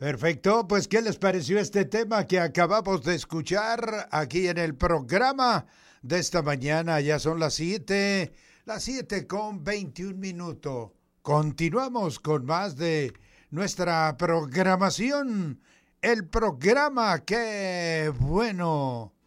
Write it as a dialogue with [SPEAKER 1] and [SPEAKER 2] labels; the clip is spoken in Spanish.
[SPEAKER 1] Perfecto, pues ¿qué les pareció este tema que acabamos de escuchar aquí en el programa de esta mañana? Ya son las 7 con 21 minutos. Continuamos con más de nuestra programación, el programa Qué bueno.